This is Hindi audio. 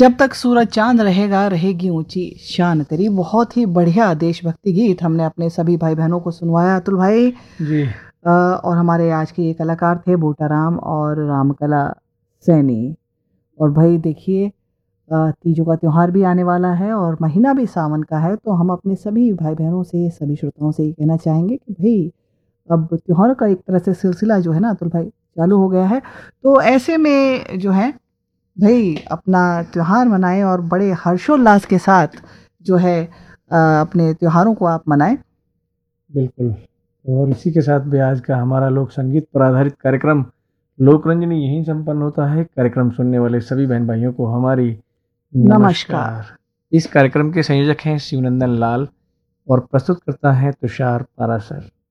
जब तक सूरज चांद रहेगा रहेगी ऊंची शान तेरी। बहुत ही बढ़िया देशभक्ति गीत हमने अपने सभी भाई बहनों को सुनवाया अतुल भाई जी। और हमारे आज के ये कलाकार थे बूटाराम और रामकला सैनी। और भाई देखिए तीजों का त्यौहार भी आने वाला है और महीना भी सावन का है, तो हम अपने सभी भाई बहनों से सभी श्रोताओं से ये कहना चाहेंगे कि भाई अब त्योहार का एक तरह से सिलसिला जो है ना अतुल भाई चालू हो गया है। तो ऐसे में जो है भाई अपना त्योहार मनाएं और बड़े हर्षोल्लास के साथ जो है अपने त्योहारों को आप मनाएं। बिल्कुल। और इसी के साथ भी आज का हमारा लोक संगीत पर आधारित कार्यक्रम लोकरंजनी यहीं संपन्न होता है। कार्यक्रम सुनने वाले सभी बहन भाइयों को हमारी नमस्कार। इस कार्यक्रम के संयोजक हैं शिवनंदन लाल और प्रस्तुत करता है तुषार पारासर।